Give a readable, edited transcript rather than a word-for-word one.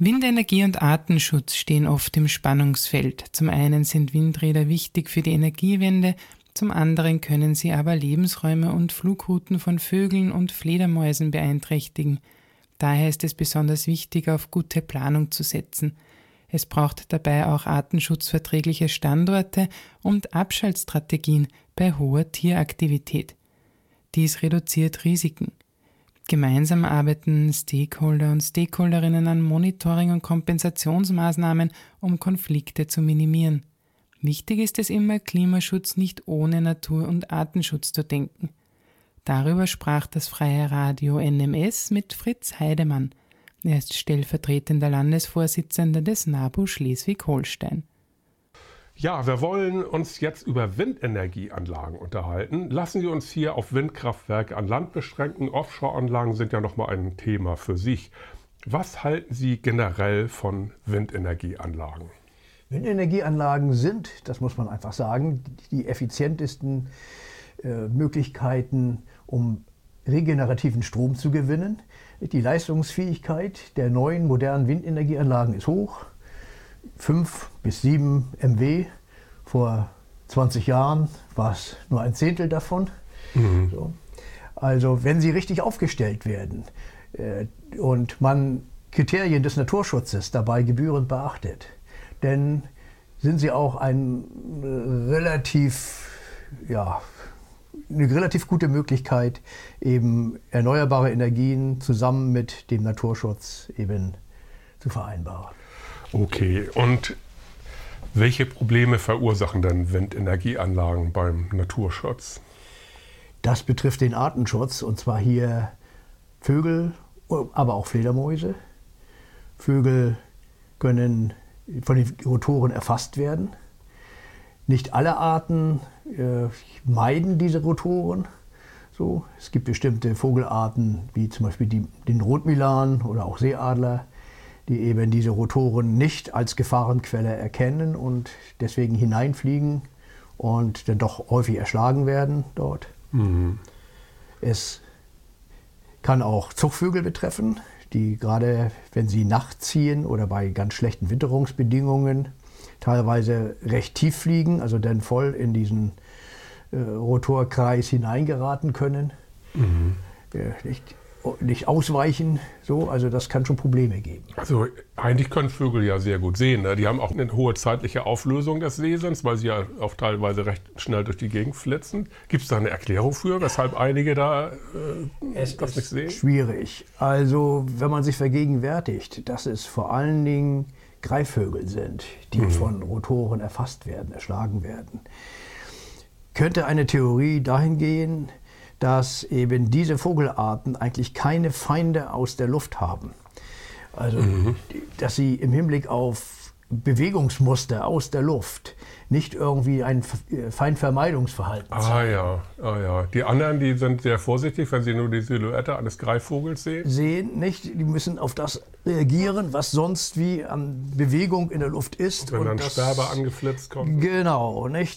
Windenergie und Artenschutz stehen oft im Spannungsfeld. Zum einen sind Windräder wichtig für die Energiewende, zum anderen können sie aber Lebensräume und Flugrouten von Vögeln und Fledermäusen beeinträchtigen. Daher ist es besonders wichtig, auf gute Planung zu setzen. Es braucht dabei auch artenschutzverträgliche Standorte und Abschaltstrategien bei hoher Tieraktivität. Dies reduziert Risiken. Gemeinsam arbeiten Stakeholder und Stakeholderinnen an Monitoring- und Kompensationsmaßnahmen, um Konflikte zu minimieren. Wichtig ist es immer, Klimaschutz nicht ohne Natur- und Artenschutz zu denken. Darüber sprach das Freie Radio NMS mit Fritz Heidemann. Er ist stellvertretender Landesvorsitzender des NABU Schleswig-Holstein. Ja, wir wollen uns jetzt über Windenergieanlagen unterhalten. Lassen Sie uns hier auf Windkraftwerke an Land beschränken. Offshore-Anlagen sind ja nochmal ein Thema für sich. Was halten Sie generell von Windenergieanlagen? Windenergieanlagen sind, das muss man einfach sagen, die effizientesten Möglichkeiten, um regenerativen Strom zu gewinnen. Die Leistungsfähigkeit der neuen modernen Windenergieanlagen ist hoch. 5 bis 7 MW. Vor 20 Jahren war es nur ein Zehntel davon. So. Also wenn sie richtig aufgestellt werden und man Kriterien des Naturschutzes dabei gebührend beachtet, dann sind sie auch eine relativ gute Möglichkeit, eben erneuerbare Energien zusammen mit dem Naturschutz eben zu vereinbaren. Okay, und welche Probleme verursachen denn Windenergieanlagen beim Naturschutz? Das betrifft den Artenschutz, und zwar hier Vögel, aber auch Fledermäuse. Vögel können von den Rotoren erfasst werden. Nicht alle Arten meiden diese Rotoren. So, es gibt bestimmte Vogelarten, wie zum Beispiel den Rotmilan oder auch Seeadler, die eben diese Rotoren nicht als Gefahrenquelle erkennen und deswegen hineinfliegen und dann doch häufig erschlagen werden dort. Es kann auch Zugvögel betreffen, die gerade, wenn sie nachts ziehen oder bei ganz schlechten Witterungsbedingungen teilweise recht tief fliegen, also dann voll in diesen Rotorkreis hineingeraten können, nicht ausweichen, so, also das kann schon Probleme geben. Also eigentlich können Vögel ja sehr gut sehen, ne? Die haben auch eine hohe zeitliche Auflösung des Sehens, weil sie ja auch teilweise recht schnell durch die Gegend flitzen. Gibt es da eine Erklärung für, weshalb einige da das nicht sehen? Schwierig. Also wenn man sich vergegenwärtigt, dass es vor allen Dingen Greifvögel sind, die von Rotoren erfasst werden, erschlagen werden, könnte eine Theorie dahin gehen, dass eben diese Vogelarten eigentlich keine Feinde aus der Luft haben. Also, dass sie im Hinblick auf Bewegungsmuster aus der Luft nicht irgendwie ein Feindvermeidungsverhalten zeigen. Ja. Die anderen, die sind sehr vorsichtig, wenn sie nur die Silhouette eines Greifvogels sehen. Die müssen auf das reagieren, was sonst wie an Bewegung in der Luft ist. Und wenn dann Sperber angeflitzt kommt. Genau, nicht?